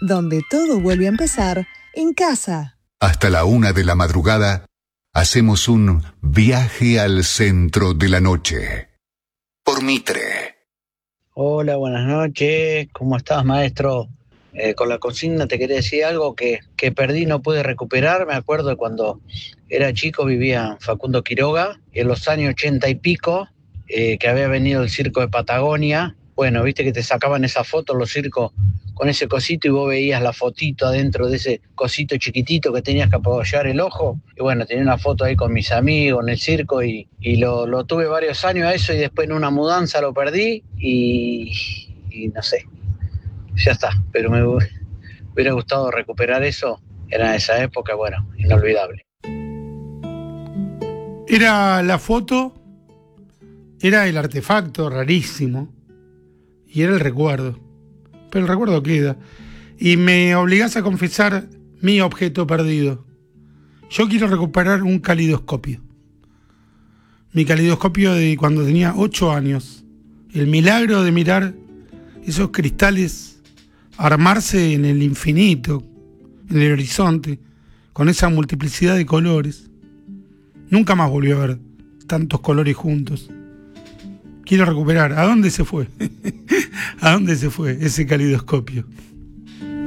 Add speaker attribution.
Speaker 1: donde todo vuelve a empezar en casa.
Speaker 2: Hasta la 1 de la madrugada, hacemos un viaje al centro de la noche. Por Mitre.
Speaker 3: Hola, buenas noches. ¿Cómo estás, maestro? Con la consigna te quería decir algo que perdí, no pude recuperar. Me acuerdo de cuando era chico, vivía en Facundo Quiroga, y en los años 80 y pico, que había venido el circo de Patagonia. Bueno, viste que te sacaban esa foto los circos con ese cosito y vos veías la fotito adentro de ese cosito chiquitito que tenías que apoyar el ojo. Y bueno, tenía una foto ahí con mis amigos en el circo y lo tuve varios años a eso, y después en una mudanza lo perdí y no sé, ya está. Pero me hubiera gustado recuperar eso. Era esa época, bueno, inolvidable.
Speaker 4: Era la foto, era el artefacto rarísimo y era el recuerdo. Pero el recuerdo queda. Y me obligás a confesar mi objeto perdido. Yo quiero recuperar un calidoscopio. Mi calidoscopio de cuando tenía 8 años. El milagro de mirar esos cristales armarse en el infinito, en el horizonte, con esa multiplicidad de colores. Nunca más volví a ver tantos colores juntos. Quiero recuperar. ¿A dónde se fue? ¿A dónde se fue ese calidoscopio?